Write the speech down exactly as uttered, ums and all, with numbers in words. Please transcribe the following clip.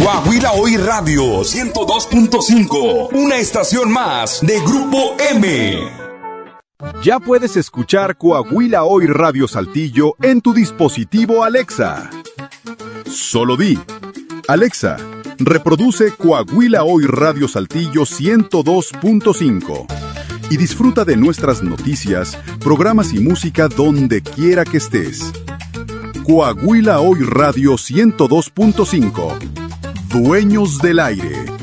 Coahuila Hoy Radio ciento dos punto cinco, una estación más de Grupo M. Ya puedes escuchar Coahuila Hoy Radio Saltillo en tu dispositivo Alexa. Solo di: Alexa, reproduce Coahuila Hoy Radio Saltillo ciento dos punto cinco y disfruta de nuestras noticias, programas y música donde quiera que estés. Coahuila Hoy Radio ciento dos punto cinco. Dueños del aire.